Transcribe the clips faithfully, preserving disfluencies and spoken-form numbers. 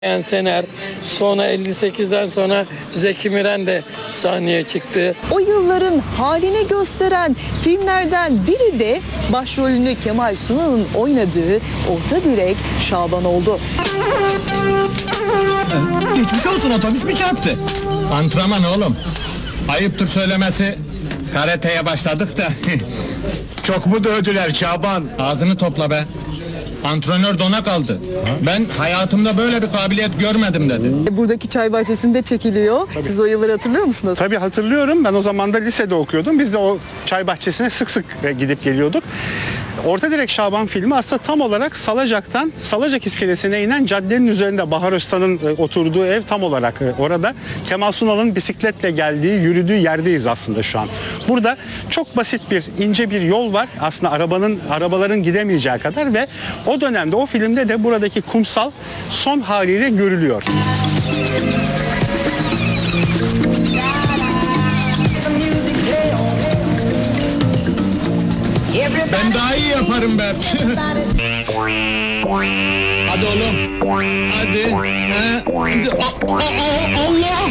Sener, sonra elli sekizden sonra Zeki Müren de sahneye çıktı. O yılların halini gösteren filmlerden biri de başrolünü Kemal Sunal'ın oynadığı Orta Direk Şaban oldu. Geçmiş olsun, otobüs mü çarptı? Antrenman oğlum. Ayıptır söylemesi. Karateye başladık da. Çok mu dövdüler Şaban? Ağzını topla be. Antrenör dona kaldı. Ben hayatımda böyle bir kabiliyet görmedim dedi. Buradaki çay bahçesinde çekiliyor. Siz o yılları hatırlıyor musunuz? Tabii hatırlıyorum. Ben o zaman da lisede okuyordum. Biz de o çay bahçesine sık sık gidip geliyorduk. Orta Direk Şaban filmi aslında tam olarak Salacak'tan Salacak iskelesine inen caddenin üzerinde. Bahar Öztan'ın oturduğu ev tam olarak orada. Kemal Sunal'ın bisikletle geldiği, yürüdüğü yerdeyiz aslında şu an. Burada çok basit bir, ince bir yol var. Aslında arabanın arabaların gidemeyeceği kadar ve o dönemde, o filmde de buradaki kumsal son haliyle görülüyor. Ben daha iyi yaparım be. Hadi oğlum. Hadi. Ha? A- a- a- Allah!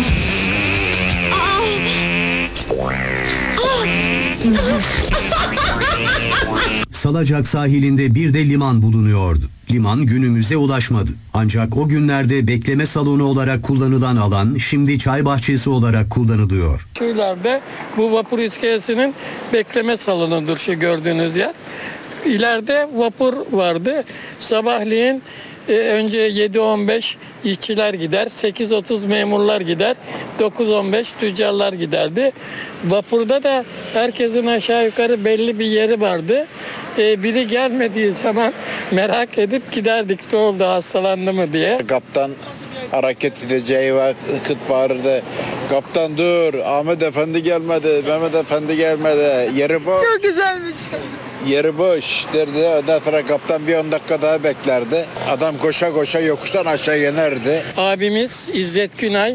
Salacak sahilinde bir de liman bulunuyordu. Liman günümüze ulaşmadı. Ancak o günlerde bekleme salonu olarak kullanılan alan şimdi çay bahçesi olarak kullanılıyor. Şu ileride bu vapur iskelesinin bekleme salonudur şu gördüğünüz yer. İleride vapur vardı. Sabahleyin e, önce yedi on beş işçiler gider, sekiz otuz memurlar gider, dokuz on beş tüccarlar giderdi. Vapurda da herkesin aşağı yukarı belli bir yeri vardı. E, biri gelmediği zaman merak edip giderdik, ne oldu, hastalandı mı diye. Kaptan hareket edeceği vakit bağırdı. Kaptan dur, Ahmet Efendi gelmedi, Mehmet Efendi gelmedi, yeri boş. Çok güzelmiş. Yeri boş derdi. Ondan sonra kaptan bir on dakika daha beklerdi. Adam koşa koşa yokuştan aşağı inerdi. Abimiz İzzet Günay,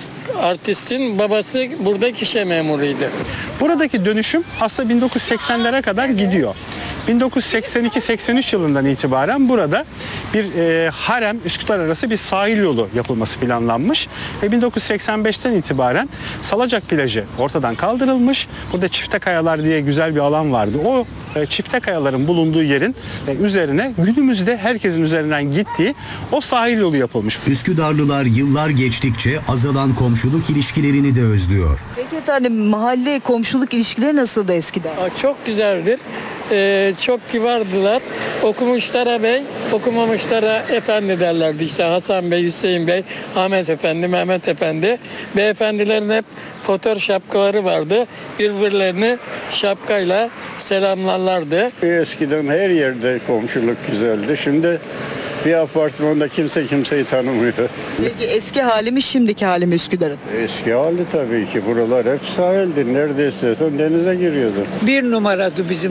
artistin babası burada gişe memuruydu. Buradaki dönüşüm aslında bin dokuz yüz seksenlere kadar gidiyor. bin dokuz yüz seksen iki seksen üç yılından itibaren burada bir e, Harem Üsküdar arası bir sahil yolu yapılması planlanmış. Ve bin dokuz yüz seksen beşten itibaren Salacak plajı ortadan kaldırılmış. Burada Çifte Kayalar diye güzel bir alan vardı. O e, Çifte Kayaların bulunduğu yerin e, üzerine günümüzde herkesin üzerinden gittiği o sahil yolu yapılmış. Üsküdarlılar yıllar geçtikçe azalan komşuluk ilişkilerini de özlüyor. Peki efendim, mahalle komşuluk ilişkileri nasıldı eskiden? Aa, Çok güzeldir. Ee, çok kibardılar. Okumuşlara bey, okumamışlara efendi derlerdi. İşte Hasan Bey, Hüseyin Bey, Ahmet Efendi, Mehmet Efendi. Beyefendilerin hep fotoğraf şapkaları vardı. Birbirlerini şapkayla selamlarlardı. Eskiden her yerde komşuluk güzeldi. Şimdi bir apartmanda kimse kimseyi tanımıyor. Peki eski hali mi şimdiki hali mi Üsküdar'ın? Eski hali tabii ki. Buralar hep sahildi. Nerede istiyorsan denize giriyordun. Bir numaradı bizim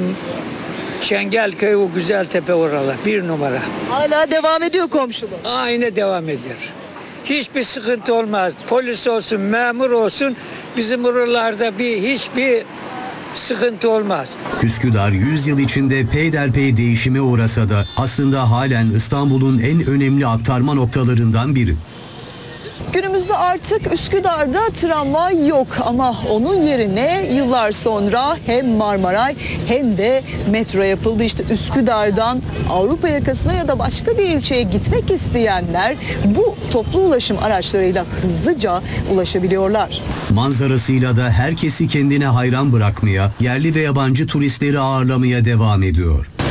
Şengelköy, o güzel tepe oralar. Bir numara. Hala devam ediyor komşuluk. Aynı devam ediyor. Hiçbir sıkıntı olmaz. Polis olsun, memur olsun, bizim buralarda bir hiçbir sıkıntı olmaz. Üsküdar yüz yıl içinde peyderpey değişime uğrasa da aslında halen İstanbul'un en önemli aktarma noktalarından biri. Günümüzde artık Üsküdar'da tramvay yok ama onun yerine yıllar sonra hem Marmaray hem de metro yapıldı. İşte Üsküdar'dan Avrupa yakasına ya da başka bir ilçeye gitmek isteyenler bu toplu ulaşım araçlarıyla hızlıca ulaşabiliyorlar. Manzarasıyla da herkesi kendine hayran bırakmaya, yerli ve yabancı turistleri ağırlamaya devam ediyor.